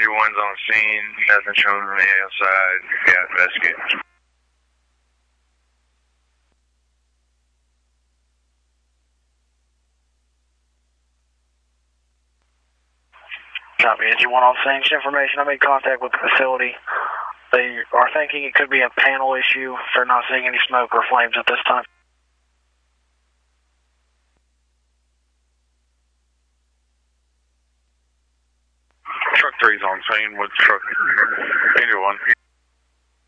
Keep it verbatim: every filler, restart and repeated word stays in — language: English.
one's on scene, nothing shown on the outside. Yeah, investigate. Copy. Engine one on scene. Information. I made contact with the facility. They are thinking it could be a panel issue. They're not seeing any smoke or flames at this time. Truck three's on scene with truck. Engine one.